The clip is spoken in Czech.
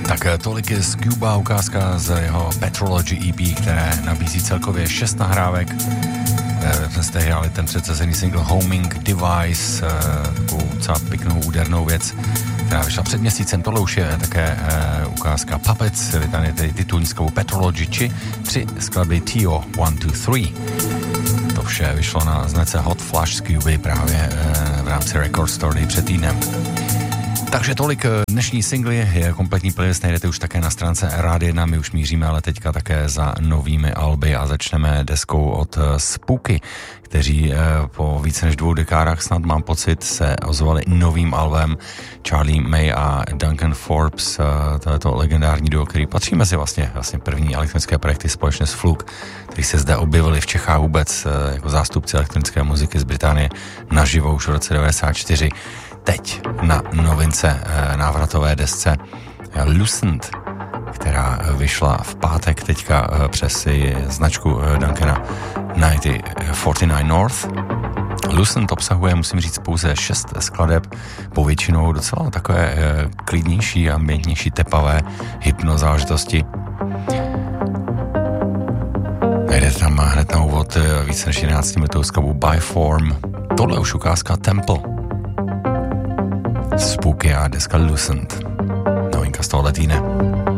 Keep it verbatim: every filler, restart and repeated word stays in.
Tak tolik je z Cuba, ukázka z jeho Petrology E P, které nabízí celkově šest nahrávek. Jsme jste hráli ten předsazený single Homing Device, takovou docela pěknou údernou věc, která vyšla před měsícem. Tohle už je také ukázka Puppets, tam je tedy titulní skladbu Petrology, či tři skladby Tio one two three. To vše vyšlo na značce Hot Flash z Cuby právě v rámci Record Store před týdnem. Takže tolik dnešní singly, je kompletní playlist, najdete už také na stránce Rádia jedna, my už míříme ale teďka také za novými alby a začneme deskou od Spooky, kteří po více než dvou dekádách, snad mám pocit, se ozvali novým albem. Charlie May a Duncan Forbes, tohleto legendární duo, který patří mezi vlastně, vlastně první elektronické projekty společně s Fluke, který se zde objevili v Čechách vůbec jako zástupci elektronické muziky z Británie naživo už v roce devadesát čtyři. Teď na novince návratové desce Lucent, která vyšla v pátek teďka přes značku Duncana devět set čtyřicet devět North. Lucent obsahuje, musím říct, pouze šest skladeb, povětšinou docela takové klidnější, ambientnější, tepavé hypno záležitosti. Najdete tam hned na úvod více než jedenáctiminutovou skladbu By Form. Tohle už ukázka Temple. Spooky a deska Lucent. Novinka z tohohle týdne.